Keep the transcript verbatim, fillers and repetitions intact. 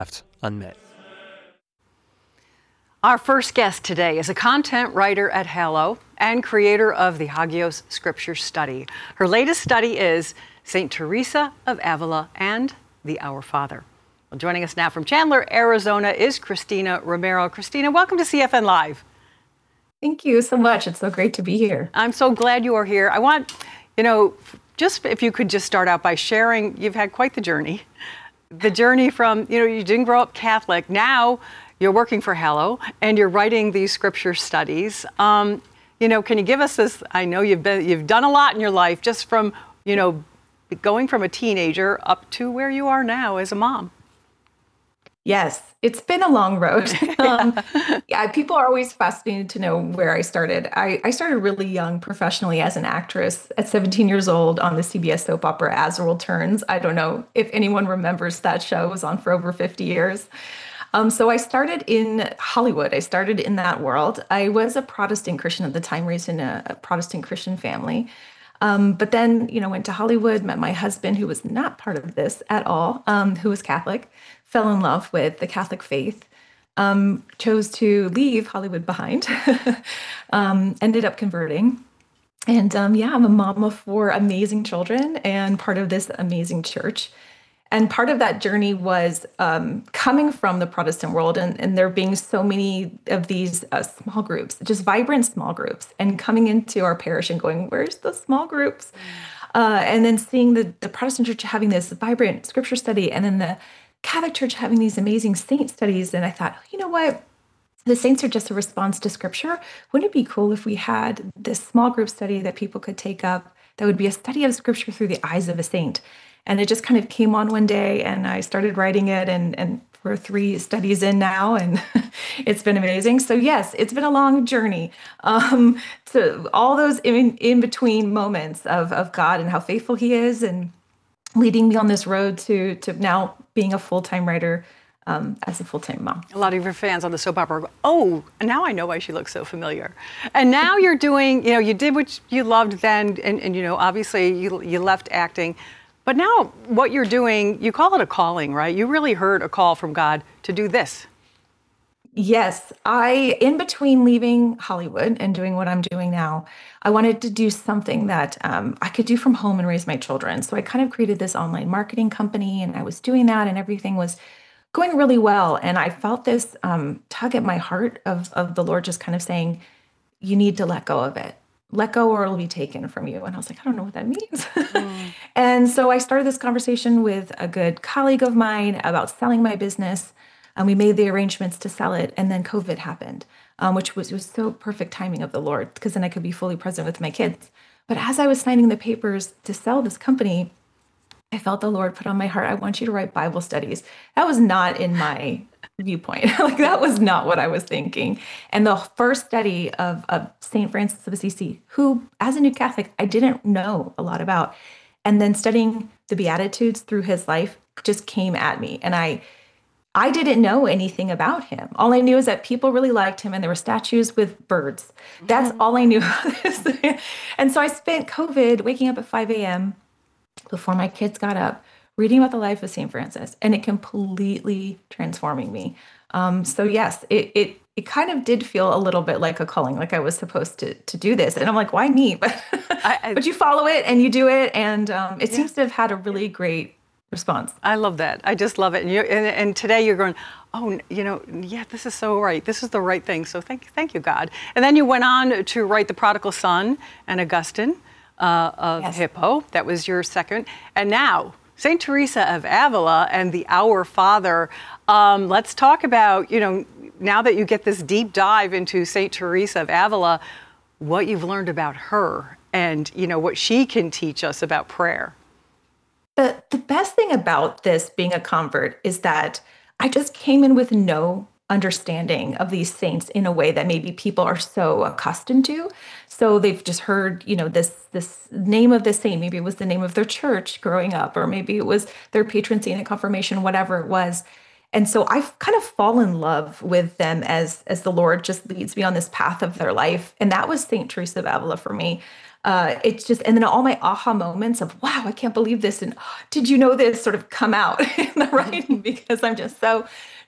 left unmet. Our first guest today is a content writer at Hallow and creator of the Hagios Scripture Study. Her latest study is Saint Teresa of Avila and the Our Father. Well, joining us now from Chandler, Arizona is Christina Romero. Christina, welcome to C F N Live. Thank you so much. It's so great to be here. I'm so glad you are here. I want, you know, just if you could just start out by sharing, you've had quite the journey. The journey from, you know, you didn't grow up Catholic. Now you're working for Hallow and you're writing these scripture studies. Um, you know, can you give us this? I know you've been, you've done a lot in your life, just from, you know, going from a teenager up to where you are now as a mom. Yes, it's been a long road. um, yeah, people are always fascinated to know where I started. I, I started really young professionally as an actress at seventeen years old on the C B S soap opera As the World Turns. I don't know if anyone remembers that show. It was on for over fifty years. Um, so I started in Hollywood. I started in that world. I was a Protestant Christian at the time, raised in a, a Protestant Christian family. Um, but then, you know, went to Hollywood, met my husband, who was not part of this at all, um, who was Catholic, fell in love with the Catholic faith, um, chose to leave Hollywood behind, um, ended up converting. And um, yeah, I'm a mom of four amazing children and part of this amazing church. And part of that journey was um, coming from the Protestant world and, and there being so many of these uh, small groups, just vibrant small groups, and coming into our parish and going, where's the small groups? Uh, and then seeing the, the Protestant church having this vibrant scripture study, and then the Catholic church having these amazing saint studies. And I thought, you know what? The saints are just a response to scripture. Wouldn't it be cool if we had this small group study that people could take up that would be a study of scripture through the eyes of a saint? And it just kind of came on one day and I started writing it, and, and we're three studies in now, and it's been amazing. So yes, it's been a long journey um, to all those in, in between moments of, of God and how faithful he is, and leading me on this road to, to now being a full-time writer um, as a full-time mom. A lot of your fans on the soap opera go, oh, now I know why she looks so familiar. And now you're doing, you know, you did what you loved then, and, and you know, obviously you, you left acting. But now what you're doing, you call it a calling, right? You really heard a call from God to do this. Yes, I, in between leaving Hollywood and doing what I'm doing now, I wanted to do something that um, I could do from home and raise my children. So I kind of created this online marketing company, and I was doing that, and everything was going really well. And I felt this um, tug at my heart of, of the Lord just kind of saying, you need to let go of it. Let go or it'll be taken from you. And I was like, I don't know what that means. Mm. And so I started this conversation with a good colleague of mine about selling my business. And we made the arrangements to sell it. And then COVID happened, um, which was, was so perfect timing of the Lord, because then I could be fully present with my kids. But as I was signing the papers to sell this company, I felt the Lord put on my heart, I want you to write Bible studies. That was not in my viewpoint. Like, that was not what I was thinking. And the first study of, of Saint Francis of Assisi, who, as a new Catholic, I didn't know a lot about, and then studying the Beatitudes through his life just came at me. And I I didn't know anything about him. All I knew is that people really liked him, and there were statues with birds. That's mm-hmm. all I knew. And so I spent COVID waking up at five a.m. before my kids got up, reading about the life of Saint Francis, and it completely transforming me. Um, so yes, it, it it kind of did feel a little bit like a calling, like I was supposed to to do this. And I'm like, why me? But, I, I, but you follow it and you do it, and um, it yeah. seems to have had a really great response. I love that. I just love it. And, you and, and today you're going, oh, you know, yeah, this is so right. This is the right thing. So thank, thank you, God. And then you went on to write The Prodigal Son and Augustine uh, of yes. Hippo. That was your second. And now Saint Teresa of Avila and the Our Father. Um, let's talk about, you know, now that you get this deep dive into Saint Teresa of Avila, what you've learned about her and, you know, what she can teach us about prayer. The, the best thing about this being a convert is that I just came in with no understanding of these saints in a way that maybe people are so accustomed to. So they've just heard, you know, this this name of this saint. Maybe it was the name of their church growing up, or maybe it was their patron saint at confirmation, whatever it was. And so I've kind of fallen in love with them as, as the Lord just leads me on this path of their life. And that was Saint Teresa of Avila for me. uh, it's just, and then all my aha moments of, wow, I can't believe this. And "Oh, did you know this?" sort of come out in the writing because I'm just so